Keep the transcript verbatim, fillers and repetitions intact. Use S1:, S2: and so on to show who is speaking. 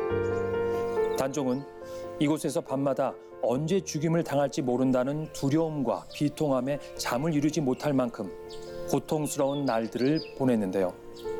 S1: 단종은 이곳에서 밤마다 언제 죽임을 당할지 모른다는 두려움과 비통함에 잠을 이루지 못할 만큼 고통스러운 날들을 보냈는데요.